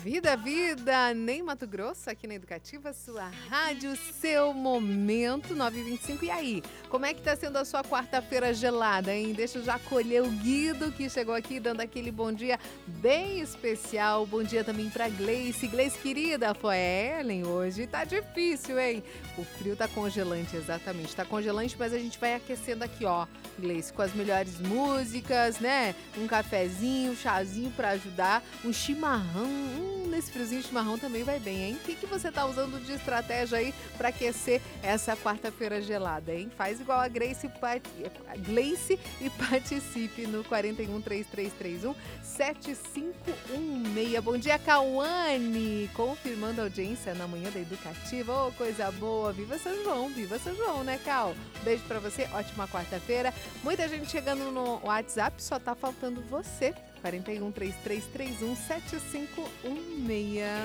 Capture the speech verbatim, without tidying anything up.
Vida, vida, nem Mato Grosso, aqui na Educativa, sua rádio, seu momento, nove e vinte e cinco. E aí, como é que tá sendo a sua quarta-feira gelada, hein? Deixa eu já acolher o Guido, que chegou aqui dando aquele bom dia bem especial. Bom dia também pra Gleice. Gleice, querida, foi a Ellen hoje. Tá difícil, hein? O frio tá congelante, exatamente. Tá congelante, mas a gente vai aquecendo aqui, ó, Gleice, com as melhores músicas, né? Um cafezinho, um chazinho pra ajudar, um chimarrão. Hum, nesse friozinho, chimarrão também vai bem, hein? O que, que você tá usando de estratégia aí para aquecer essa quarta-feira gelada, hein? Faz igual a Grace, Pat... a Gleice e participe no quatro um três três três um sete cinco um seis. Bom dia, Cauane! Confirmando a audiência na manhã da Educativa. Ô, coisa boa! Viva São João! Viva São João, né, Cal? Beijo pra você, ótima quarta-feira. Muita gente chegando no WhatsApp, só tá faltando você. quatro um três três três um sete cinco um seis.